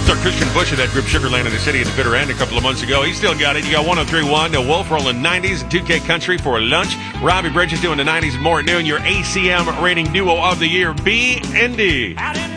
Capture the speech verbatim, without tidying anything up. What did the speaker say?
Saw Christian Bush at that group Sugarland in the city at the bitter end a couple of months ago. He still got it. You got one oh three point one. The Wolf rolling nineties and two K Country for lunch. Robbie Bridges doing the nineties more at noon. Your A C M rating duo of the year, B and D.